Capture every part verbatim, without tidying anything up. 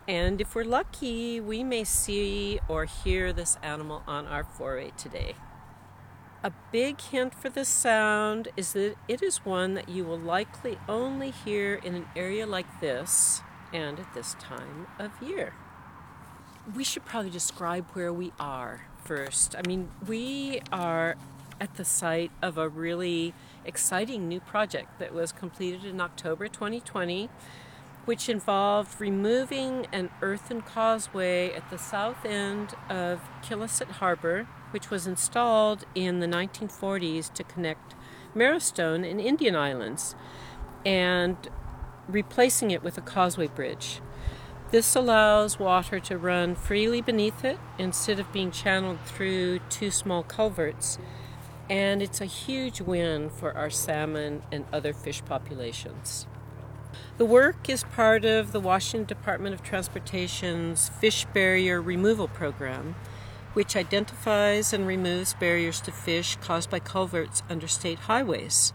And if we're lucky, we may see or hear this animal on our foray today. A big hint for this sound is that it is one that you will likely only hear in an area like this and at this time of year. We should probably describe where we are first. I mean, we are at the site of a really exciting new project that was completed in October twenty twenty, which involved removing an earthen causeway at the south end of Killisset Harbor, which was installed in the nineteen forties to connect Marrowstone and Indian Islands, and replacing it with a causeway bridge. This allows water to run freely beneath it instead of being channeled through two small culverts, and it's a huge win for our salmon and other fish populations. The work is part of the Washington Department of Transportation's Fish Barrier Removal Program, which identifies and removes barriers to fish caused by culverts under state highways.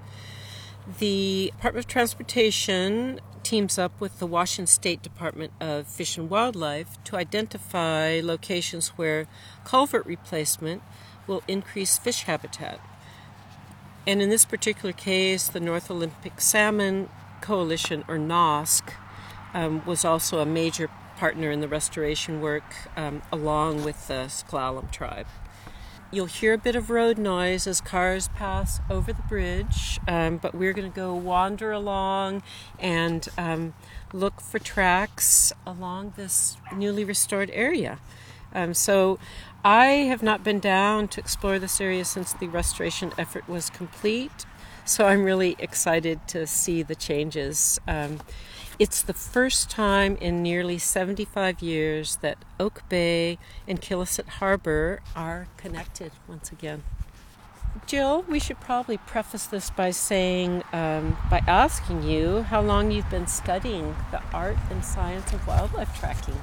The Department of Transportation teams up with the Washington State Department of Fish and Wildlife to identify locations where culvert replacement will increase fish habitat. And in this particular case, the North Olympic Salmon Coalition, or N O S C, um, was also a major partner in the restoration work, um, along with the S'Klallam tribe. You'll hear a bit of road noise as cars pass over the bridge, um, but we're going to go wander along and um, look for tracks along this newly restored area. Um, so I have not been down to explore this area since the restoration effort was complete, so I'm really excited to see the changes. Um, It's the first time in nearly seventy-five years that Oak Bay and Killisset Harbor are connected once again. Jill, we should probably preface this by saying, um, by asking you how long you've been studying the art and science of wildlife tracking.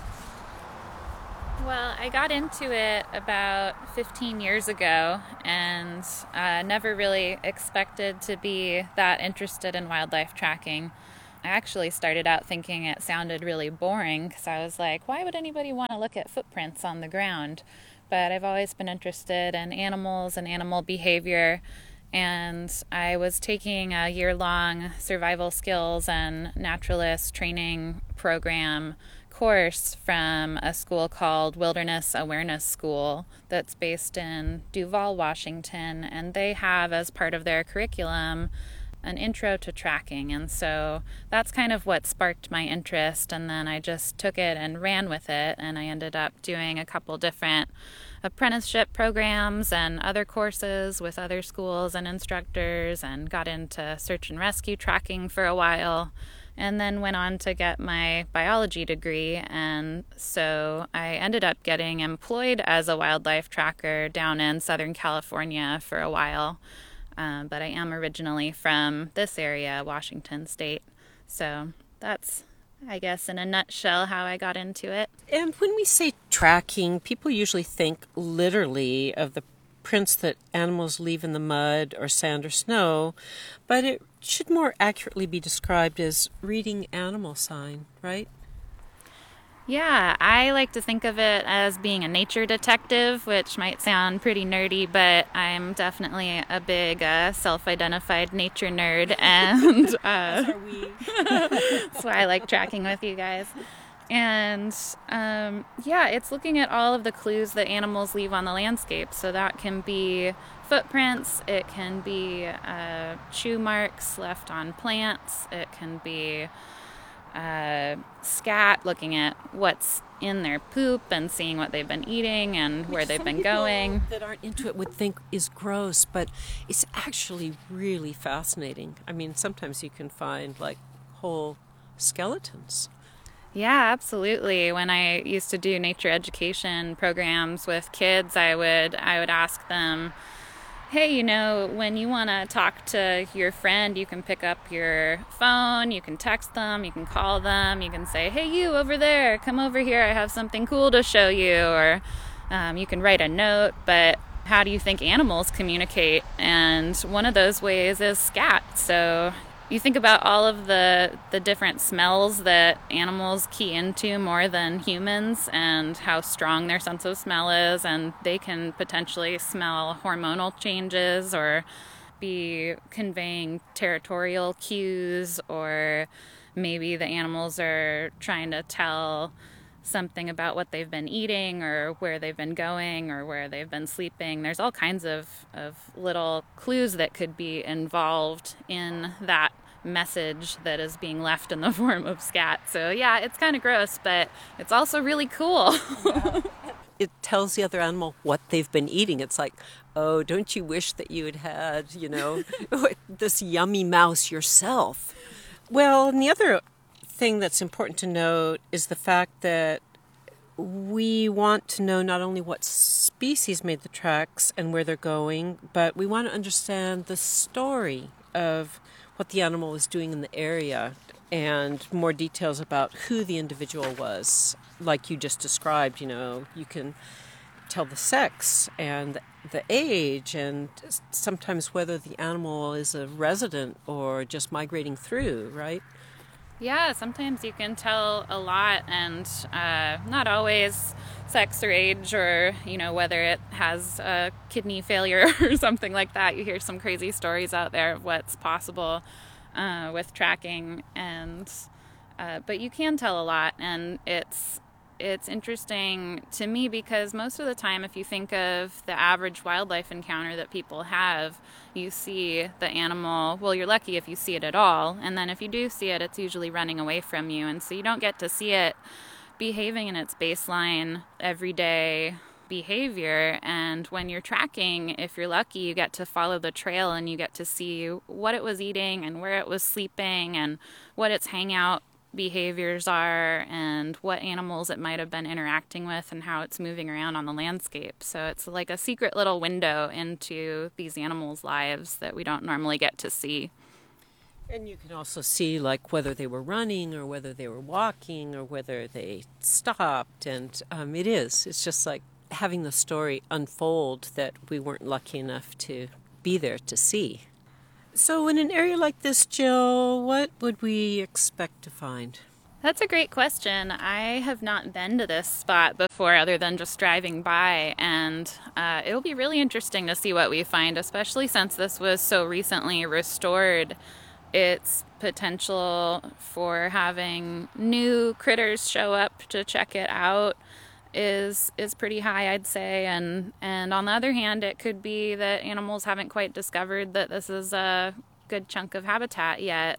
Well, I got into it about fifteen years ago and uh, never really expected to be that interested in wildlife tracking. I actually started out thinking it sounded really boring because I was like, why would anybody want to look at footprints on the ground? But I've always been interested in animals and animal behavior, and I was taking a year-long survival skills and naturalist training program course from a school called Wilderness Awareness School that's based in Duvall, Washington, and they have as part of their curriculum an intro to tracking, and so that's kind of what sparked my interest, and then I just took it and ran with it, and I ended up doing a couple different apprenticeship programs and other courses with other schools and instructors, and got into search and rescue tracking for a while, and then went on to get my biology degree, and so I ended up getting employed as a wildlife tracker down in Southern California for a while. Um, but I am originally from this area, Washington State. So that's, I guess, in a nutshell, how I got into it. And when we say tracking, people usually think literally of the prints that animals leave in the mud or sand or snow, but it should more accurately be described as reading animal sign, right? Yeah, I like to think of it as being a nature detective, which might sound pretty nerdy, but I'm definitely a big uh, self-identified nature nerd, and uh, As are we. that's why I like tracking with you guys. And um, yeah, it's looking at all of the clues that animals leave on the landscape. So that can be footprints, it can be uh, chew marks left on plants, it can be Uh, scat, looking at what's in their poop and seeing what they've been eating and where Which they've some been people going. that aren't into it would think is gross, but it's actually really fascinating. I mean, sometimes you can find like whole skeletons. Yeah, absolutely. When I used to do nature education programs with kids, I would I would ask them, hey, you know, when you want to talk to your friend, you can pick up your phone, you can text them, you can call them, you can say, hey, you over there, come over here, I have something cool to show you, or um, you can write a note, but how do you think animals communicate? And one of those ways is scat. So You think about all of the the different smells that animals key into more than humans, and how strong their sense of smell is, and they can potentially smell hormonal changes or be conveying territorial cues, or maybe the animals are trying to tell something about what they've been eating or where they've been going or where they've been sleeping. There's all kinds of, of little clues that could be involved in that message that is being left in the form of scat. So yeah, it's kind of gross, but it's also really cool. Yeah. It tells the other animal what they've been eating. It's like, oh, don't you wish that you had had, you know, this yummy mouse yourself? Well, and the other thing that's important to note is the fact that we want to know not only what species made the tracks and where they're going, but we want to understand the story of what the animal was doing in the area and more details about who the individual was. Like you just described, you know, you can tell the sex and the age and sometimes whether the animal is a resident or just migrating through, right? Yeah, sometimes you can tell a lot, and uh, not always sex or age, or, you know, whether it has a kidney failure or something like that. You hear some crazy stories out there of what's possible uh, with tracking, and uh, but you can tell a lot, and it's it's interesting to me because most of the time, if you think of the average wildlife encounter that people have, you see the animal, well, you're lucky if you see it at all, and then if you do see it, it's usually running away from you, and so you don't get to see it behaving in its baseline everyday behavior. And when you're tracking, if you're lucky, you get to follow the trail and you get to see what it was eating and where it was sleeping and what its hangout behaviors are and what animals it might have been interacting with and how it's moving around on the landscape. So it's like a secret little window into these animals' lives that we don't normally get to see. And you can also see like whether they were running or whether they were walking or whether they stopped. And um, it is. It's just like having the story unfold that we weren't lucky enough to be there to see. So in an area like this, Jill, what would we expect to find? That's a great question. I have not been to this spot before other than just driving by, and uh, it'll be really interesting to see what we find, especially since this was so recently restored. Its potential for having new critters show up to check it out is is pretty high, I'd say, and and on the other hand, it could be that animals haven't quite discovered that this is a good chunk of habitat yet.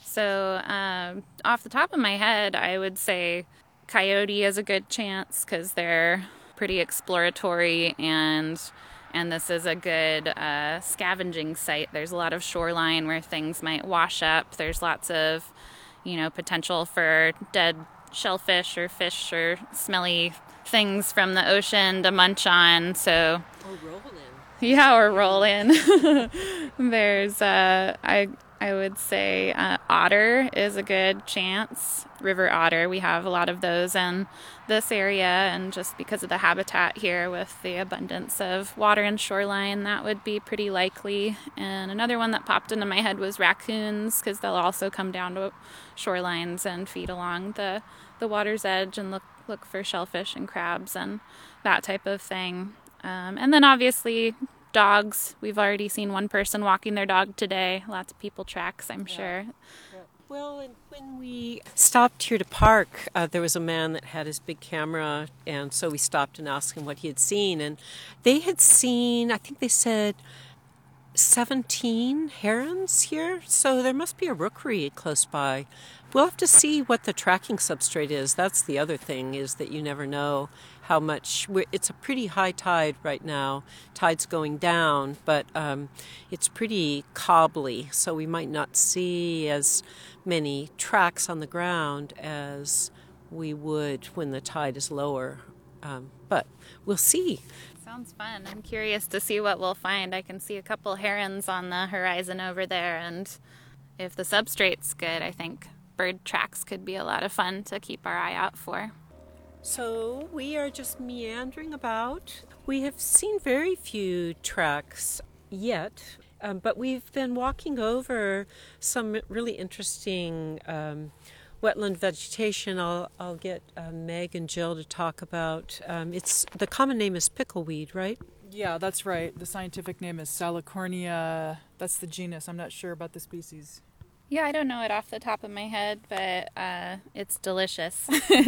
So um, off the top of my head, I would say coyote is a good chance because they're pretty exploratory, and and this is a good uh, scavenging site. There's a lot of shoreline where things might wash up. There's lots of, you know, potential for dead shellfish or fish or smelly things from the ocean to munch on. So or roll in. Yeah, or roll in. There's uh I I would say uh, otter is a good chance. River otter, we have a lot of those in this area, and just because of the habitat here with the abundance of water and shoreline, that would be pretty likely. And another one that popped into my head was raccoons, because they'll also come down to shorelines and feed along the, the water's edge and look, look for shellfish and crabs and that type of thing. Um, and then obviously dogs. We've already seen one person walking their dog today. Lots of people tracks, I'm yeah. sure. Yeah. Well, and when we stopped here to park, uh, there was a man that had his big camera, and so we stopped and asked him what he had seen. And they had seen, I think they said, seventeen herons here, so there must be a rookery close by. We'll have to see what the tracking substrate is. That's the other thing, is that you never know how much. It's a pretty high tide right now. Tide's going down, but um, it's pretty cobbly, so we might not see as many tracks on the ground as we would when the tide is lower. Um, but we'll see. Sounds fun. I'm curious to see what we'll find. I can see a couple herons on the horizon over there, and if the substrate's good, I think bird tracks could be a lot of fun to keep our eye out for. So we are just meandering about. We have seen very few tracks yet. Um, but we've been walking over some really interesting um, wetland vegetation. I'll, I'll get uh, Meg and Jill to talk about. Um, it's the common name is pickleweed, right? Yeah, that's right. The scientific name is Salicornia. That's the genus. I'm not sure about the species. Yeah, I don't know it off the top of my head, but uh, it's delicious.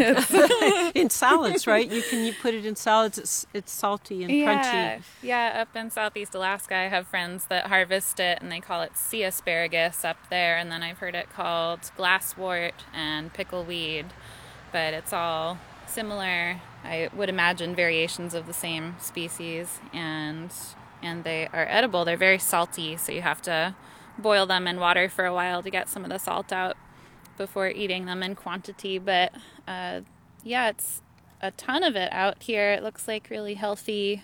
In salads, right? You can you put it in salads. It's it's salty and yeah, crunchy. yeah. Up in Southeast Alaska, I have friends that harvest it, and they call it sea asparagus up there. And then I've heard it called glasswort and pickleweed, but it's all similar. I would imagine variations of the same species, and and they are edible. They're very salty, so you have to boil them in water for a while to get some of the salt out before eating them in quantity. But uh, yeah, it's a ton of it out here. It looks like really healthy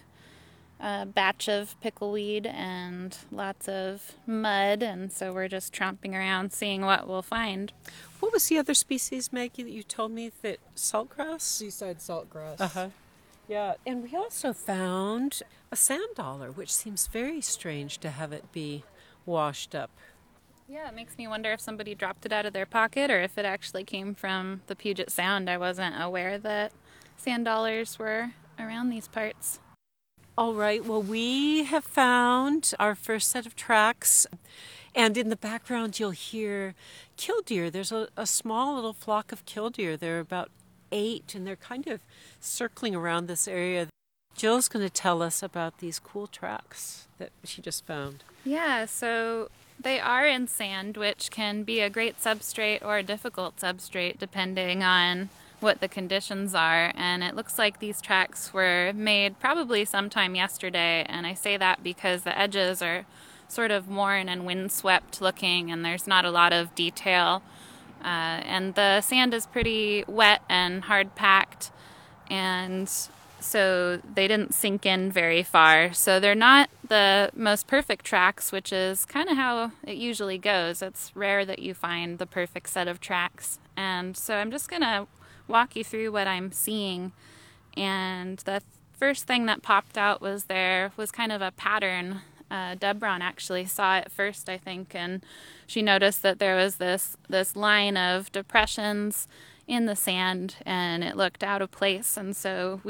uh, batch of pickleweed and lots of mud, and so we're just tromping around seeing what we'll find. What was the other species, Maggie, that you told me that saltgrass? Seaside saltgrass. Uh-huh. Yeah, and we also found a sand dollar, which seems very strange to have it be washed up. Yeah, it makes me wonder if somebody dropped it out of their pocket or if it actually came from the Puget Sound. I wasn't aware that sand dollars were around these parts. All right, well, we have found our first set of tracks, and in the background you'll hear killdeer. There's a, a small little flock of killdeer. There are about eight, and they're kind of circling around this area. Jill's going to tell us about these cool tracks that she just found. Yeah, so they are in sand, which can be a great substrate or a difficult substrate depending on what the conditions are. And it looks like these tracks were made probably sometime yesterday, and I say that because the edges are sort of worn and windswept looking, and there's not a lot of detail. Uh, and the sand is pretty wet and hard packed, and so they didn't sink in very far. So they're not the most perfect tracks, which is kind of how it usually goes. It's rare that you find the perfect set of tracks. And so I'm just going to walk you through what I'm seeing. And the first thing that popped out was there was kind of a pattern. Uh, Debron actually saw it first, I think, and she noticed that there was this, this line of depressions in the sand, and it looked out of place. And so we